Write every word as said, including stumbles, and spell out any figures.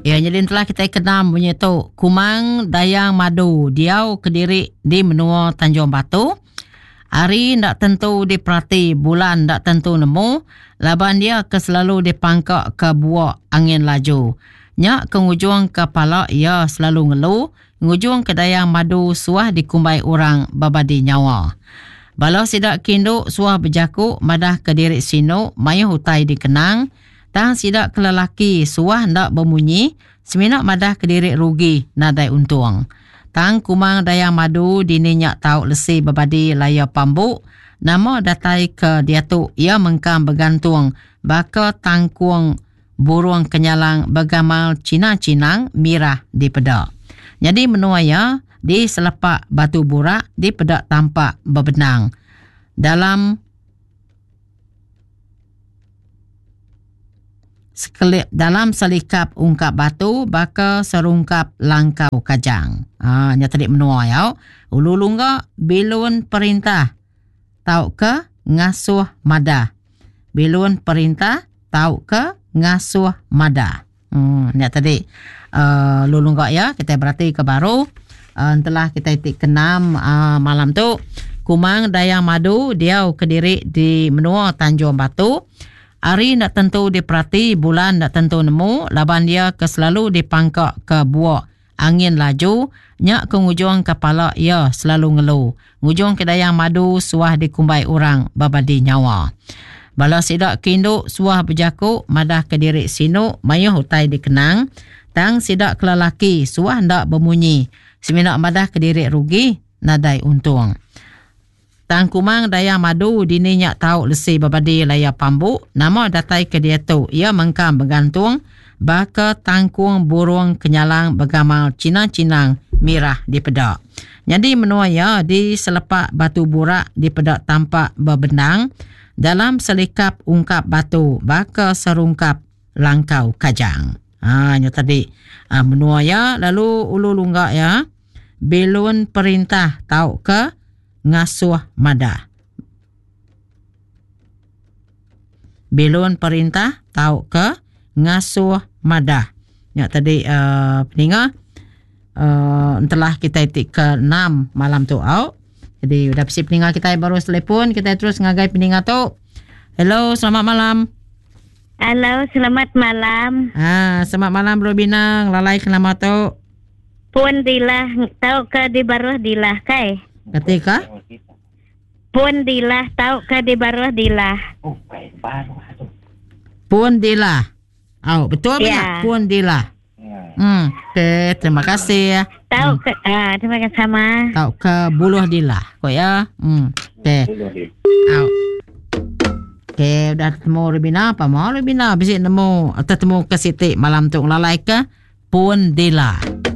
Ya, jadi telah kita kenal punya tu Kumang Dayang Madu, Diau Kediri di menua Tanjung Batu. Hari ndak tentu diperhati, bulan ndak tentu nemu, laban dia ke selalu dipangkak ke buak angin laju. Nyak ke ngujung kepala ia selalu ngeluh, ngujung ke Dayang Madu suah dikumbai orang babadi nyawa. Balau sidak kinduk suah berjaku madah ke diri sino, mayuh hutai dikenang, tang sidak ke lelaki suah ndak bemunyi, seminak madah ke diri rugi nadai untung. Tang Kumang Dayang Madu dininyak tau lesi babadi laya pambuk, nama datai ke dia tu ia mengkam bergantung, baka tangkuang burung kenyalang bagamal Cina-Cinang mirah di pedak. Jadi menuaya di selepak batu burak di pedak tampak berbenang. Dalam Sekelip, dalam selikap ungkap batu, baka serungkap langkau kajang. Ah, nya tadi menua ya. Ulu lungga bilun perintah. Tau ke ngasuh madah. Bilun perintah tau ke ngasuh madah. Hmm, nya tadi uh, lulungga ya. Kita berarti ke baru. Uh, telah kita itik kenam uh, malam tu. Kumang Dayang Madu, Diau Kediri di menua Tanjung Batu. Hari nak tentu diperhati, bulan nak tentu nemu, laban dia ke selalu dipangkak ke buak angin laju, nyak ke ngujung kepala ia selalu ngeluh. Ngujung ke Dayang Madu suah dikumbai orang babadi nyawa. Bala sidak kinduk suah berjaku madah ke diri sino, mayuh hutai dikenang, tang sidak ke lelaki suah ndak bemunyi, seminak madah ke diri rugi nadai untung. Tang Kumang Dayang Madu dininyak tau lesi babadi laya pambuk, nama datai ke dia tu ia mengkam bergantung, baka tangkuang burung kenyalang bergamal Cina-Cinang mirah di pedak. Jadi menuaya di selepak batu burak di pedak tampak berbenang, dalam selikap ungkap batu baka serungkap langkau kajang. Ha, nya tadi ha, menuaya. Lalu ulu lunggak ya, bilun perintah tau ke ngasuh madah. Bilun perintah tau ke ngasuh madah. Ya tadi uh, peninga uh, telah kita itik ke enam malam tu au. Jadi udah pisi peninga kita baru telepon, kita terus ngagai peninga tu. Hello, selamat malam. Halo, selamat malam. Ah, selamat malam Bro Binang. Lalai ke nama tu? Pun dilah tau ke di baruh dilah kai. Ketika? Pun dilah tau ke di baruh dilah. Oh, baik baru. Pun dilah. Oh, betul ya. Benar? Pun dilah. Ya. Hmm, okay, terima kasih ya. Tahu hmm. ke ah, terima kasih sama. Tahu ke buluh dilah. Kok ya? Hmm. Okey. Au. Okey, udah temu Rubina apa mau Rubina? Bisa nemu atau temu ke Siti malam tu lalai ke Pun dilah.